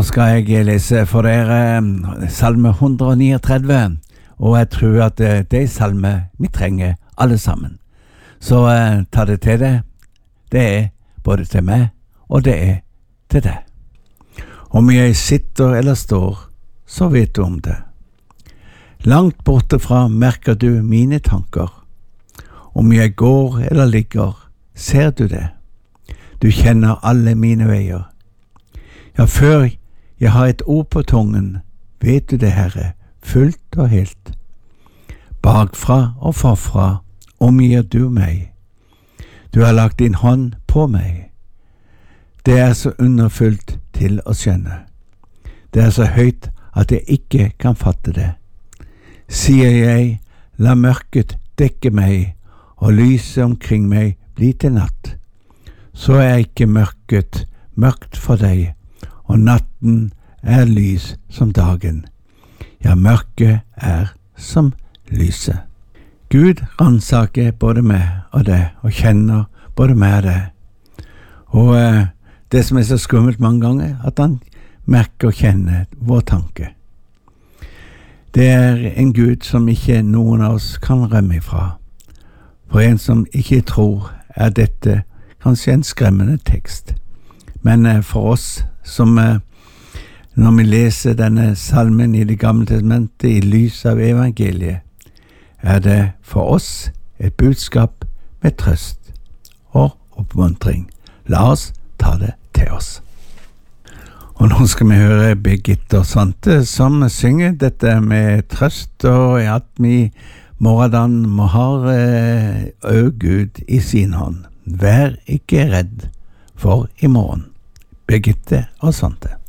skal jeg lese for dere salme 139, og jeg tror at det er salme vi trenger alle sammen. Så ta det til deg. Det er både til meg, og det er til deg. Om jeg sitter eller står, så vet du om det. Langt bortefra merker du mine tanker. Om jeg går eller ligger, ser du det. Du kjenner alle mine veier. Ja, før jeg har et ord på tungen, vet du det, Herre, fullt og helt. Bakfra og forfra omgir du meg. Du har lagt din hånd på meg. Det er så underfullt til å skjønne. Det er så høyt at jeg ikke kan fatte det. Sier jeg, la mørket dekke meg, og lyset omkring meg bli til natt, så er ikke mørket mørkt for deg, og natten er lys som dagen. Ja, mørket er som lyset. Gud ransaker både meg og deg, og kjenner både meg og deg. Og det som er så skummelt mange ganger, at han merker og kjenner vår tanke. Det er en Gud som ikke noen av oss kan rømme ifra. For en som ikke tror, er dette kanskje en skremmende tekst. Men for oss som, når vi leser denne salmen i Det gamle testamentet i lys av evangeliet, er det for oss et budskap med trøst og oppmuntring. La oss ta det til oss. Og nå skal vi høre Birgitte og Svante som synger dette med trøst, og at vi morgendagen må ha Gud i sin hånd. Vær ikke redd for i morgen. Birgitte og Svante.